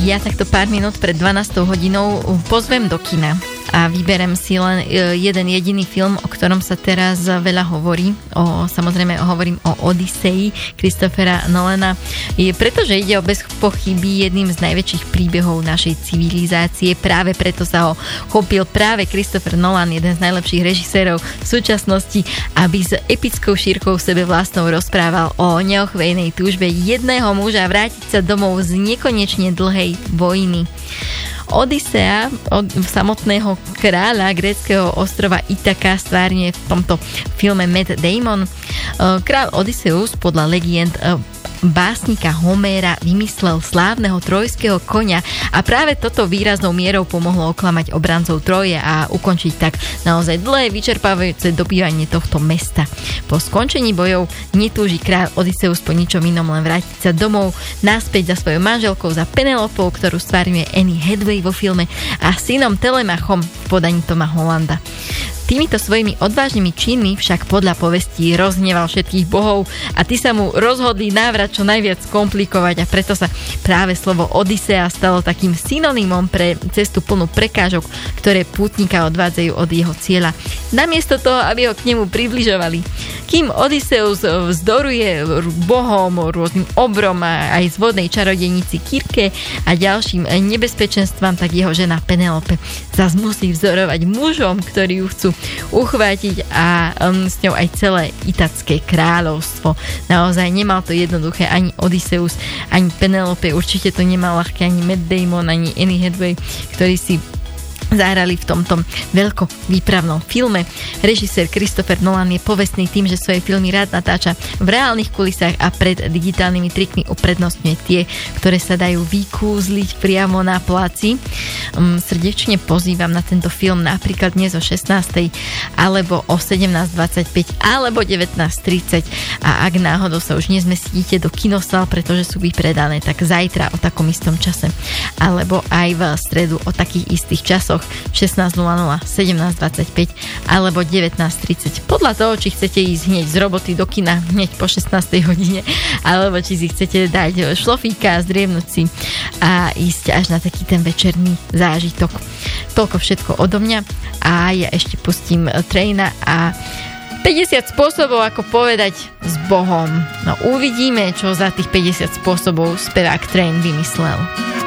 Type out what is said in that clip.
ja takto pár minút pred 12 hodinou pozvem do kina a vyberem si len jeden jediný film, o ktorom sa teraz veľa hovorí. Samozrejme hovorím o Odysseji Christophera Nolana. Pretože ide o bez pochyby jedným z najväčších príbehov našej civilizácie. Práve preto sa ho chopil práve Christopher Nolan, jeden z najlepších režisérov v súčasnosti, aby s epickou šírkou v sebe vlastnou rozprával o neochvejnej túžbe jedného muža vrátiť sa domov z nekonečne dlhej vojny. Odysea od samotného kráľa gréckeho ostrova Itaka stvárne v tomto filme Matt Damon. Kráľ Odysseus podľa legend básnika Homéra vymyslel slávneho trojského koňa a práve toto výraznou mierou pomohlo oklamať obrancov Troje a ukončiť tak naozaj dlhé vyčerpávajúce dobývanie tohto mesta. Po skončení bojov netúži kráľ Odysseus po ničom inom, len vrátiť sa domov naspäť za svojou manželkou, za Penelopou, ktorú stvárňuje Anne Hathaway vo filme, a synom Telemachom v podaní Toma Hollanda. Týmito svojimi odvážnymi činmi však podľa povestí rozhneval všetkých bohov a tí sa mu rozhodli návrat čo najviac komplikovať, a preto sa práve slovo Odysea stalo takým synonymom pre cestu plnú prekážok, ktoré pútnika odvádzajú od jeho cieľa, namiesto toho, aby ho k nemu približovali. Kým Odysseus vzdoruje bohom, rôznym obrom a aj zvodnej čarodejnici Kirke a ďalším nebezpečenstvám, tak jeho žena Penelope zas musí vzorovať mužom, ktorí ju chcú uchvátiť, a s ňou aj celé itacké kráľovstvo. Naozaj nemal to jednoduché ani Odysseus, ani Penelope, určite to nemal ľahké ani Matt Damon, ani Anne Hathaway, ktorí si zahrali v tomto veľkovýpravnom filme. Režisér Christopher Nolan je povestný tým, že svoje filmy rád natáča v reálnych kulisách a pred digitálnymi trikmi uprednostňuje tie, ktoré sa dajú vykúzliť priamo na placi. Srdečne pozývam na tento film napríklad dnes o 16. alebo o 17.25 alebo 19.30, a ak náhodou sa už nezmestíte do kinosál, pretože sú vypredané, tak zajtra o takom istom čase alebo aj v stredu o takých istých časoch 16.00, 17.25 alebo 19.30. Podľa toho, či chcete ísť hneď z roboty do kina hneď po 16. hodine, alebo či si chcete dať šlofíka, zdriemnúť si a ísť až na taký ten večerný zážitok. Toľko všetko odo mňa a ja ešte pustím Traina a 50 spôsobov, ako povedať s Bohom. No uvidíme, čo za tých 50 spôsobov spevák Train vymyslel.